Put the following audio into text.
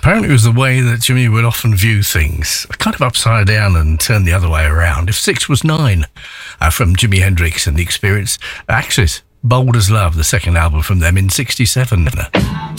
Apparently it was the way that Jimmy would often view things, kind of upside down and turn the other way around. If 6 was 9, from Jimi Hendrix and The Experience. Axis, Bold as Love, the second album from them in '67.